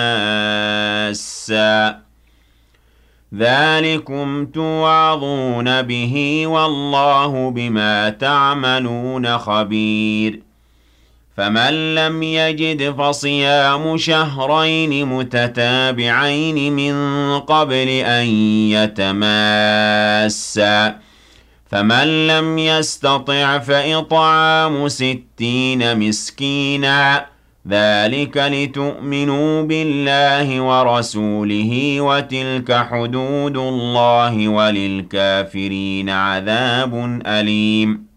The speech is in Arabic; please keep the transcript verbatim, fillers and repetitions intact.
تَمَاسًّا ذَلِكُمْ تُوعَظُونَ بِهِ وَاللَّهُ بِمَا تَعْمَلُونَ خَبِيرٌ فَمَن لَّمْ يَجِدْ فَصِيَامُ شَهْرَيْنِ مُتَتَابِعَيْنِ مِن قَبْلِ أَن يَتَمَاسَّا فَمَن لَّمْ يَسْتَطِعْ فَإِطْعَامُ سِتِّينَ مِسْكِينًا ذَلِكَ لِتُؤْمِنُوا بِاللَّهِ وَرَسُولِهِ وَتِلْكَ حُدُودُ اللَّهِ وَلِلْكَافِرِينَ عَذَابٌ أَلِيمٌ